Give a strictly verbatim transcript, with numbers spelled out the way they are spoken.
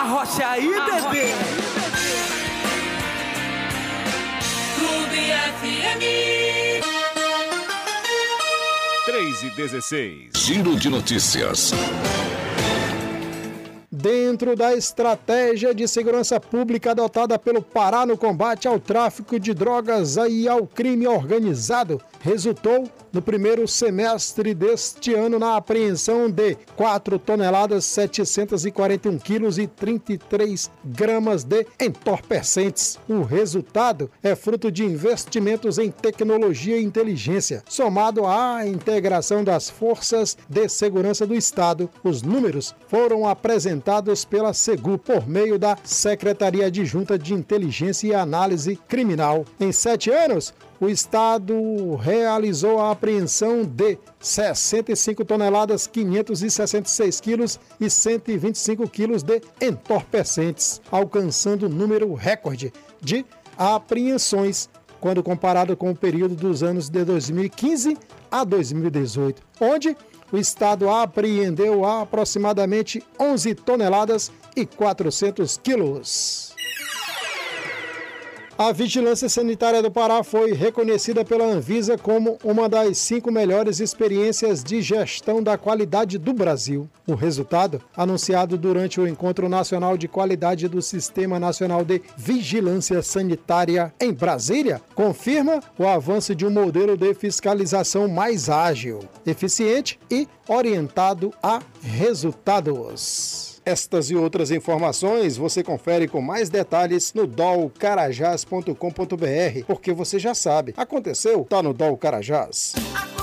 Arrocha aí, bebê. Clube F M. três e dezesseis. Giro de notícias. Dentro da estratégia de segurança pública adotada pelo Pará no combate ao tráfico de drogas e ao crime organizado, resultou no primeiro semestre deste ano na apreensão de quatro toneladas, setecentos e quarenta e um quilos e trinta e três gramas de entorpecentes. O resultado é fruto de investimentos em tecnologia e inteligência, somado à integração das forças de segurança do Estado. Os números foram apresentados pela SEGU por meio da Secretaria Adjunta de Inteligência e Análise Criminal. Em sete anos, o Estado realizou a apreensão de sessenta e cinco toneladas, quinhentos e sessenta e seis quilos e cento e vinte e cinco quilos de entorpecentes, alcançando o número recorde de apreensões quando comparado com o período dos anos de dois mil e quinze a dois mil e dezoito, onde o Estado apreendeu aproximadamente onze toneladas e quatrocentos quilos. A Vigilância Sanitária do Pará foi reconhecida pela Anvisa como uma das cinco melhores experiências de gestão da qualidade do Brasil. O resultado, anunciado durante o Encontro Nacional de Qualidade do Sistema Nacional de Vigilância Sanitária em Brasília, confirma o avanço de um modelo de fiscalização mais ágil, eficiente e orientado a resultados. Estas e outras informações você confere com mais detalhes no dol carajás ponto com ponto br, porque você já sabe, aconteceu, tá no Dol Carajás.